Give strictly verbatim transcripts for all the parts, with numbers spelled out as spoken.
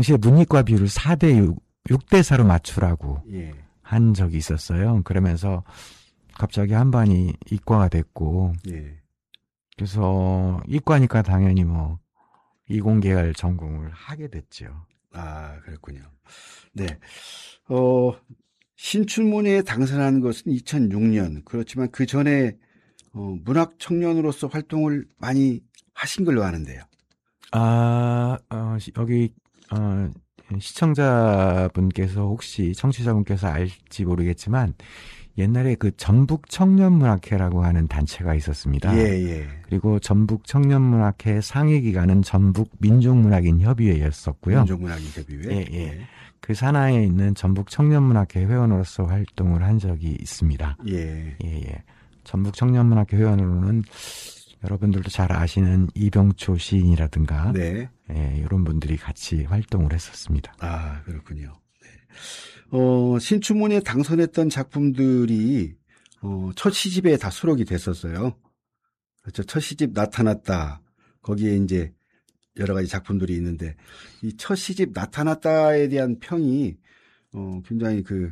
당시에 문이과 비율을 사 대 육, 육 대 사로 맞추라고 예. 한 적이 있었어요. 그러면서 갑자기 한반이 이과가 됐고, 예. 그래서 이과니까 당연히 뭐 이공계열 전공을 하게 됐죠. 아, 그렇군요. 네. 어, 신춘문예에 당선한 것은 이천육 년. 그렇지만 그 전에 어, 문학 청년으로서 활동을 많이 하신 걸로 아는데요. 아, 어, 시- 여기 어, 시청자분께서 혹시 청취자분께서 알지 모르겠지만 옛날에 그 전북 청년문학회라고 하는 단체가 있었습니다. 예, 예. 그리고 전북 청년문학회 상위 기관은 전북 민족문학인 협의회였었고요. 민족문학인 협의회. 예, 예. 예. 그 산하에 있는 전북 청년문학회 회원으로서 활동을 한 적이 있습니다. 예. 예, 예. 전북 청년문학회 회원으로는 여러분들도 잘 아시는 이병초 시인이라든가, 네. 예, 이런 분들이 같이 활동을 했었습니다. 아, 그렇군요. 네. 어, 신춘문예에 당선했던 작품들이 어, 첫 시집에 다 수록이 됐었어요. 그렇죠. 첫 시집 나타났다. 거기에 이제 여러 가지 작품들이 있는데 이 첫 시집 나타났다에 대한 평이 어, 굉장히 그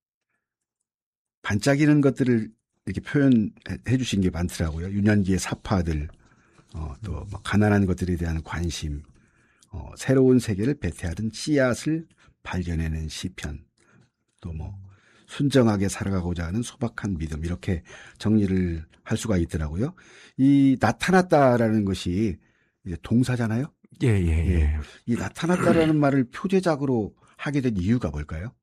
반짝이는 것들을 이렇게 표현해 주신 게 많더라고요. 유년기의 사파들, 어, 또 뭐 가난한 것들에 대한 관심, 어, 새로운 세계를 배태하던 씨앗을 발견해낸 시편, 또 뭐 순정하게 살아가고자 하는 소박한 믿음, 이렇게 정리를 할 수가 있더라고요. 이 나타났다라는 것이 이제 동사잖아요. 예, 예, 예. 예. 이 나타났다라는 말을 표제작으로 하게 된 이유가 뭘까요?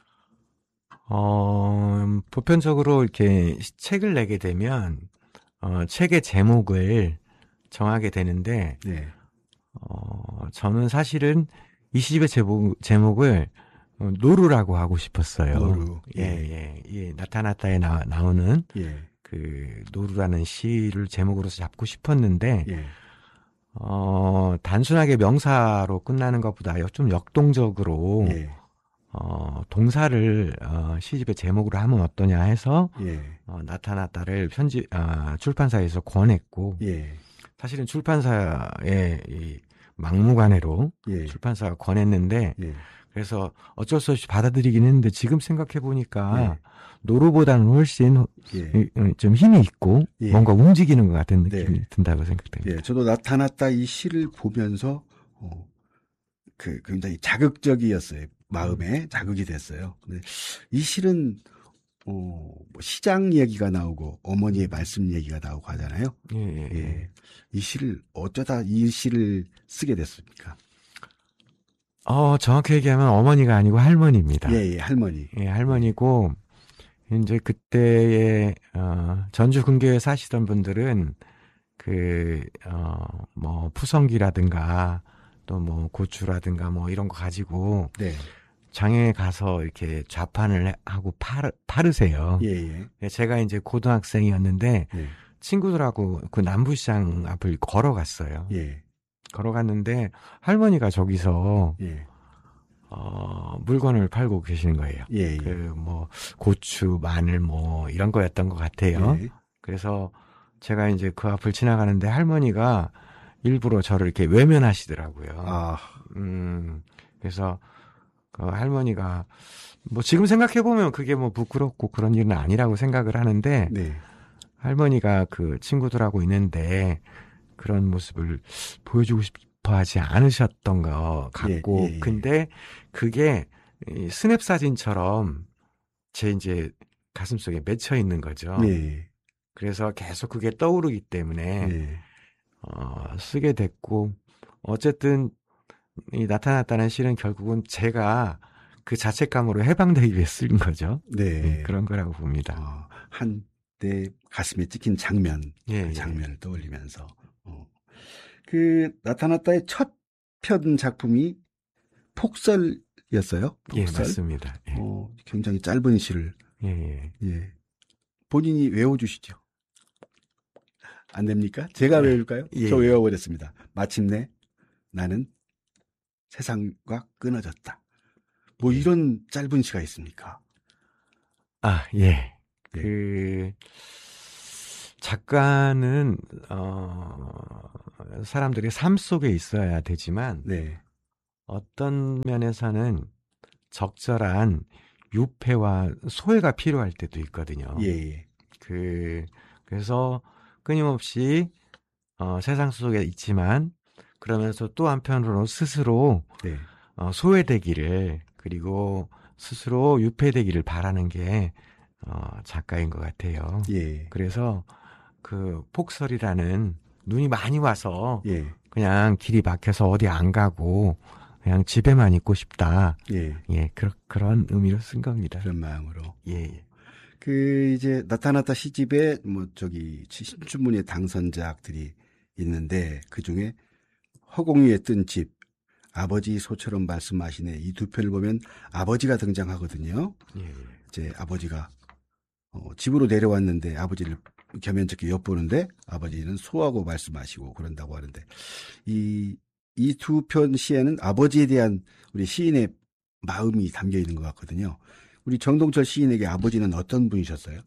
어, 보편적으로 이렇게 책을 내게 되면, 어, 책의 제목을 정하게 되는데, 네. 어, 저는 사실은 이 시집의 제목, 제목을 어, 노루라고 하고 싶었어요. 노루. 예, 예. 예, 나타났다에 나, 나오는 예. 그 노루라는 시를 제목으로서 잡고 싶었는데, 예. 어, 단순하게 명사로 끝나는 것보다 좀 역동적으로, 예. 어, 동사를, 어, 시집의 제목으로 하면 어떠냐 해서, 예. 어, 나타났다를 편집, 아, 출판사에서 권했고, 예. 사실은 출판사의 이 막무가내로 예. 출판사가 권했는데, 예. 그래서 어쩔 수 없이 받아들이긴 했는데, 지금 생각해 보니까, 예. 노루보다는 훨씬 예. 좀 힘이 있고, 예. 뭔가 움직이는 것 같은 네. 느낌이 든다고 생각됩니다. 예. 저도 나타났다 이 시를 보면서, 어, 그, 굉장히 자극적이었어요. 마음에 자극이 됐어요. 근데 이 시는, 어, 뭐 시장 얘기가 나오고, 어머니의 말씀 얘기가 나오고 하잖아요. 예, 예, 예. 예. 이 시를, 어쩌다 이 시를 쓰게 됐습니까? 어, 정확히 얘기하면 어머니가 아니고 할머니입니다. 예, 예, 할머니. 예, 할머니고, 이제 그때의, 어, 전주 근교에 사시던 분들은, 그, 어, 뭐, 푸성기라든가, 또 뭐, 고추라든가 뭐, 이런 거 가지고, 네. 장에 가서 이렇게 좌판을 하고 팔, 파르세요. 예, 예. 제가 이제 고등학생이었는데, 예. 친구들하고 그 남부시장 앞을 걸어갔어요. 예. 걸어갔는데, 할머니가 저기서, 예. 어, 물건을 팔고 계시는 거예요. 예, 예. 그, 뭐, 고추, 마늘, 뭐, 이런 거였던 것 같아요. 예. 그래서 제가 이제 그 앞을 지나가는데 할머니가 일부러 저를 이렇게 외면하시더라고요. 아, 음, 그래서 그 할머니가, 뭐, 지금 생각해보면 그게 뭐 부끄럽고 그런 일은 아니라고 생각을 하는데, 네. 할머니가 그 친구들하고 있는데 그런 모습을 보여주고 싶어 하지 않으셨던 것 같고, 예, 예, 예. 근데 그게 이 스냅 사진처럼 제 이제 가슴 속에 맺혀 있는 거죠. 네. 그래서 계속 그게 떠오르기 때문에 네. 어, 쓰게 됐고, 어쨌든 이 나타났다는 시는 결국은 제가 그 자책감으로 해방되기 위해 쓴 거죠. 네. 네, 그런 거라고 봅니다. 어, 한때 가슴에 찍힌 장면, 예, 그 예. 장면을 떠올리면서. 어. 그, 나타났다의 첫 편 작품이 폭설이었어요. 예, 폭설. 맞습니다. 예. 어, 굉장히 짧은 시를, 예, 예. 예. 본인이 외워주시죠. 안 됩니까? 제가 예. 외울까요? 예, 저 예. 외워버렸습니다. 마침내 나는 세상과 끊어졌다. 뭐 예. 이런 짧은 시가 있습니까? 아, 예. 예. 그, 작가는, 어, 사람들의 삶 속에 있어야 되지만, 네. 어떤 면에서는 적절한 유폐와 소외가 필요할 때도 있거든요. 예. 그, 그래서 끊임없이, 어, 세상 속에 있지만, 그러면서 또 한편으로 스스로, 네. 어, 소외되기를, 그리고 스스로 유폐되기를 바라는 게, 어, 작가인 것 같아요. 예. 그래서 그 폭설이라는 눈이 많이 와서, 예. 그냥 길이 막혀서 어디 안 가고, 그냥 집에만 있고 싶다. 예. 예, 그런, 그런 의미로 쓴 겁니다. 그런 마음으로. 예, 예. 그, 이제, 나타났다 시집에, 뭐, 저기, 신춘문예 당선작들이 있는데, 그 중에 허공위에 뜬 집, 아버지 소처럼 말씀하시네. 이 두 편을 보면 아버지가 등장하거든요. 예, 예. 이제 아버지가, 어, 집으로 내려왔는데 아버지를 겸연쩍게 엿보는데 아버지는 소하고 말씀하시고 그런다고 하는데, 이, 이 두 편 시에는 아버지에 대한 우리 시인의 마음이 담겨 있는 것 같거든요. 우리 정동철 시인에게 아버지는 어떤 분이셨어요?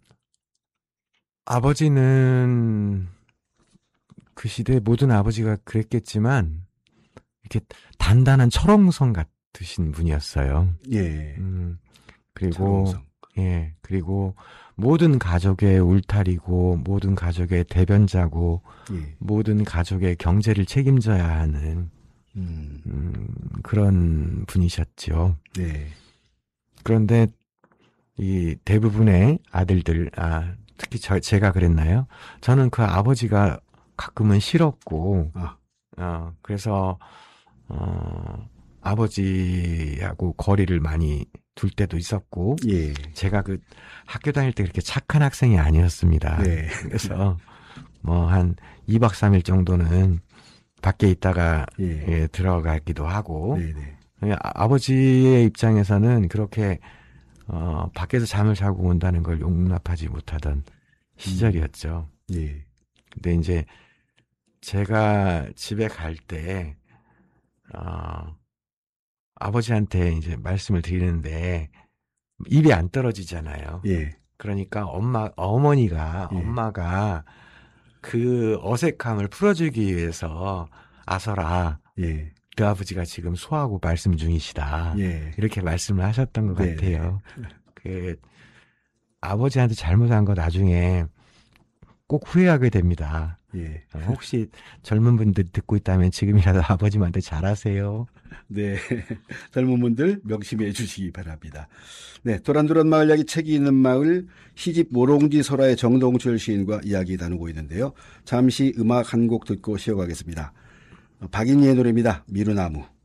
아버지는 그 시대 모든 아버지가 그랬겠지만 이렇게 단단한 철옹성 같으신 분이었어요. 예. 음, 그리고 철옹성. 예, 그리고 모든 가족의 울타리고 모든 가족의 대변자고 예. 모든 가족의 경제를 책임져야 하는 음. 음, 그런 분이셨죠. 네. 그런데 이 대부분의 아들들, 아, 특히 저, 제가 그랬나요? 저는 그 아버지가 가끔은 싫었고, 아. 어, 그래서, 어, 아버지하고 거리를 많이 둘 때도 있었고, 예. 제가 그 학교 다닐 때 그렇게 착한 학생이 아니었습니다. 네. 그래서 뭐 한 이 박 삼 일 정도는 밖에 있다가 예. 예, 들어가기도 하고, 네네. 아, 아버지의 입장에서는 그렇게 어, 밖에서 잠을 자고 온다는 걸 용납하지 못하던 시절이었죠. 예. 근데 이제 제가 집에 갈 때, 어, 아버지한테 이제 말씀을 드리는데 입이 안 떨어지잖아요. 예. 그러니까 엄마, 어머니가, 예. 엄마가 그 어색함을 풀어주기 위해서 아서라, 예. 그 아버지가 지금 소하고 말씀 중이시다. 예. 이렇게 말씀을 하셨던 것 네네. 같아요. 그 아버지한테 잘못한 거 나중에 꼭 후회하게 됩니다. 예. 어, 혹시 젊은 분들 듣고 있다면 지금이라도 아버님한테 잘하세요. 네. 젊은 분들 명심해 주시기 바랍니다. 네. 도란도란 마을 이야기 책이 있는 마을 시집 모롱지 소라의 정동철 시인과 이야기 나누고 있는데요. 잠시 음악 한 곡 듣고 쉬어가겠습니다. 박인희의 노래입니다. 미루나무.